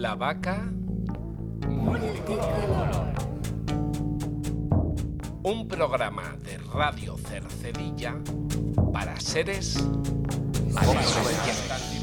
La vaca multicolor. Un programa de Radio Cercedilla para seres marihuanos.